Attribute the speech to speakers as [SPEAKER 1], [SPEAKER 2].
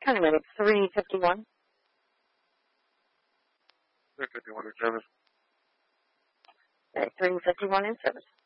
[SPEAKER 1] Kind of minute 351.
[SPEAKER 2] 351 in service.
[SPEAKER 1] Okay, 351 in service.